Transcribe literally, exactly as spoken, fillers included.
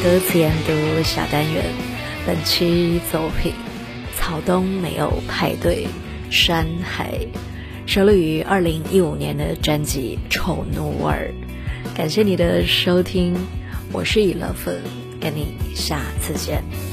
歌词研读小单元，本期作品草东没有派对山海，收录于二零一五年的专辑丑奴儿。感谢你的收听，我是以乐粉，跟你下次见。